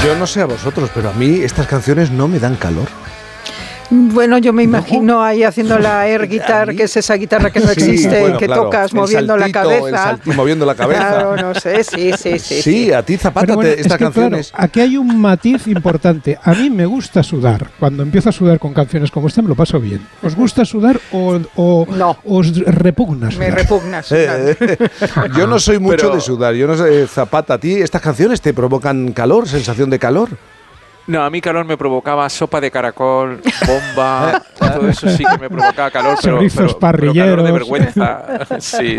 Yo no sé a vosotros, pero a mí estas canciones no me dan calor. Bueno, yo me imagino ahí haciendo la air guitar, que es esa guitarra que no existe, bueno, y que claro, tocas moviendo la cabeza. Moviendo la cabeza. Claro, no sé, sí. Sí, a ti, Zapata, bueno, estas canciones. Claro, aquí hay un matiz importante. A mí me gusta sudar. Cuando empiezo a sudar con canciones como esta me lo paso bien. ¿Os gusta sudar o no. os repugna sudar? Me repugna sudar. Yo no soy mucho de sudar. Yo no sé, Zapata, ¿a ti estas canciones te provocan calor, sensación de calor? No, a mí calor me provocaba sopa de caracol, bomba, todo eso sí que me provocaba calor, pero calor de vergüenza. Sí.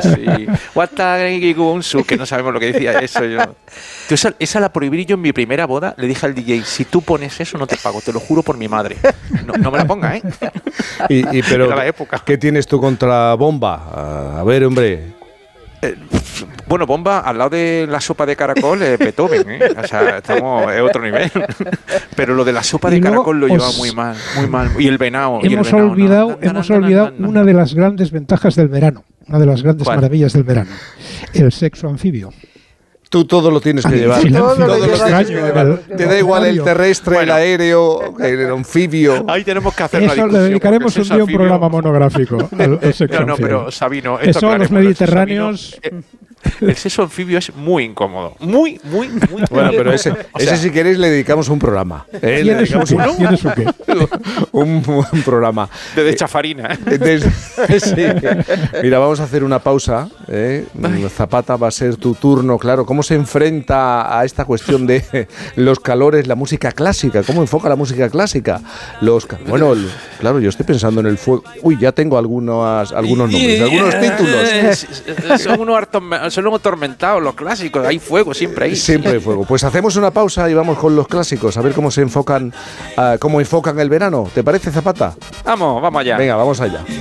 Que no sabemos lo que decía eso. Esa la prohibí yo en mi primera boda. Le dije al DJ, si tú pones eso no te pago, te lo juro por mi madre. No me la ponga, ¿eh? Pero, era la época. ¿Qué tienes tú contra bomba? A ver, hombre. Bueno, bomba al lado de la sopa de caracol, Beethoven, ¿eh? O sea, estamos en otro nivel. Pero lo de la sopa de caracol lo lleva muy mal. Y el venado. Hemos olvidado una de las grandes ventajas del verano, una de las grandes maravillas del verano, el sexo anfibio. Tú todo lo tienes que llevar. Te da igual el terrestre, el aéreo, el anfibio. Ahí tenemos que hacer una discusión. Le dedicaremos un día un programa monográfico al sexo anfibio. No, pero Sabino, eso los mediterráneos... El sexo anfibio es muy incómodo. Muy. Bueno, pero ese si queréis le dedicamos un programa. ¿Tienes un qué? Un programa. De chafarina. Sí. Mira, vamos a hacer una pausa. Zapata, va a ser tu turno, claro. ¿Cómo se enfrenta a esta cuestión de los calores, la música clásica? ¿Cómo enfoca la música clásica? Bueno, claro, yo estoy pensando en el fuego. Uy, ya tengo algunos nombres, algunos títulos. Son unos atormentados los clásicos. Hay fuego, siempre hay. Siempre hay fuego. Pues hacemos una pausa y vamos con los clásicos, a ver cómo se enfocan, cómo enfocan el verano. ¿Te parece, Zapata? Vamos allá. Venga, vamos allá.